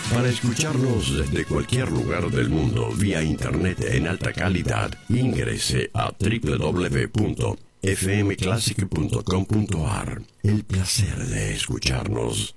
Para escucharnos desde cualquier lugar del mundo vía internet en alta calidad, ingrese a www.fmclassic.com.ar. El placer de escucharnos.